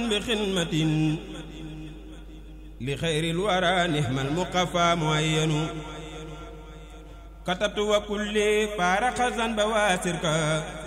بخدمة لخير الورى نهم المقفى معين كتبت وكل فارق ذنب واسرك